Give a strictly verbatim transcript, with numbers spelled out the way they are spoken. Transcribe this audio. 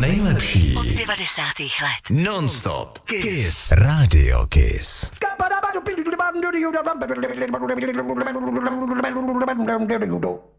nejlepší od devadesátých let. Non-stop Kiss Radio Kiss. Skapa